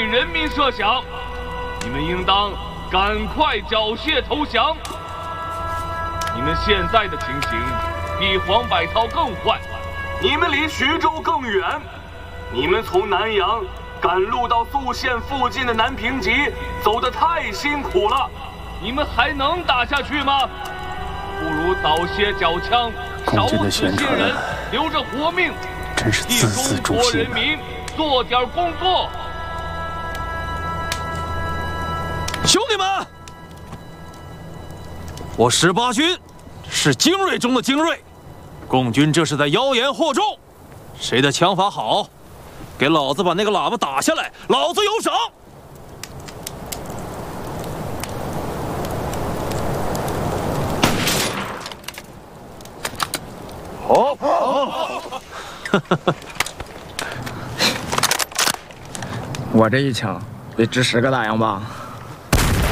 人民设想，你们应当赶快缴械投降。你们现在的情形比黄百韬更坏，你们离徐州更远，你们从南阳赶路到宿县附近的南平集，走得太辛苦了，你们还能打下去吗？不如早些缴枪，少死些人，留着活命， 真是字字诛心啊！ 替中国人民做点工作。 兄弟们，我18军是精锐中的精锐，共军这是在妖言惑众，谁的枪法好，给老子把那个喇叭打下来，老子有赏。 好， 我这一枪得值10个大洋棒。